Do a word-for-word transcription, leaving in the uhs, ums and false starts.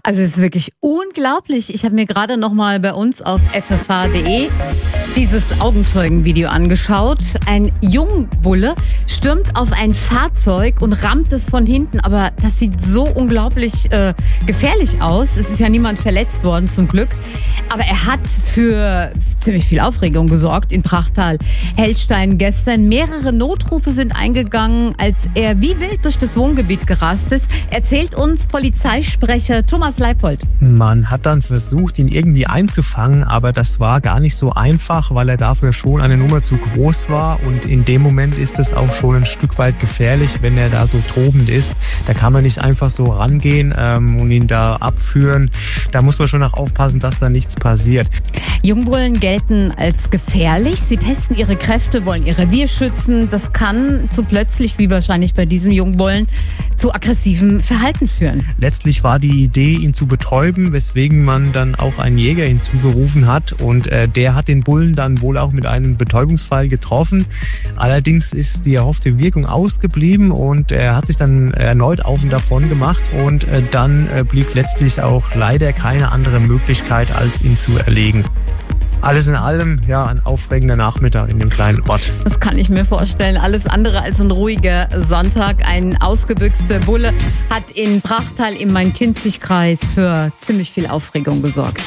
Also es ist wirklich unglaublich. Ich habe mir gerade noch mal bei uns auf f f h punkt d e dieses Augenzeugenvideo angeschaut. Ein Jungbulle stürmt auf ein Fahrzeug und rammt es von hinten. Aber das sieht so unglaublich äh, gefährlich aus. Es ist ja niemand verletzt worden, zum Glück. Aber er hat für ziemlich viel Aufregung gesorgt in Prachtal-Heldstein gestern. Mehrere Notrufe sind eingegangen, als er wie wild durch das Wohngebiet gerast ist. Erzählt uns Polizeisprecher Thomas Leipold. Man hat dann versucht, ihn irgendwie einzufangen, aber das war gar nicht so einfach, weil er dafür schon eine Nummer zu groß war. Und in dem Moment ist es auch schon ein Stück weit gefährlich, wenn er da so tobend ist. Da kann man nicht einfach so rangehen ähm, und ihn da abführen. Da muss man schon auch aufpassen, dass da nichts passiert. Jungbullen gelten als gefährlich. Sie testen ihre Kräfte, wollen ihr Revier schützen. Das kann zu plötzlich, wie wahrscheinlich bei diesem Jungbullen, zu aggressivem Verhalten führen. Letztlich war die Idee, ihn zu betäuben, weswegen man dann auch einen Jäger hinzugerufen hat. Und äh, der hat den Bullen dann wohl auch mit einem Betäubungsfall getroffen. Allerdings ist die erhoffte Wirkung ausgeblieben und er hat sich dann erneut auf und davon gemacht. Und äh, dann äh, blieb letztlich auch leider keine andere Möglichkeit, als ihn zu erlegen. Alles in allem, ja, ein aufregender Nachmittag in dem kleinen Ort. Das kann ich mir vorstellen. Alles andere als ein ruhiger Sonntag. Ein ausgebüxter Bulle hat in Prachtal im Main-Kinzig-Kreis für ziemlich viel Aufregung gesorgt.